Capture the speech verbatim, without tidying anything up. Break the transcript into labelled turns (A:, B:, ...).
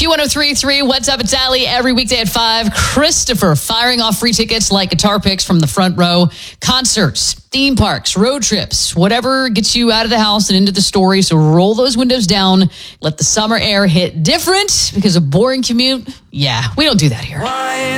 A: Q one oh three point three, What's Up? It's Allie every weekday at five. Christopher firing off free tickets like guitar picks from the front row. Concerts, theme parks, road trips, whatever gets you out of the house and into the story. So roll those windows down. Let the summer air hit different because a boring commute, yeah, we don't do that here.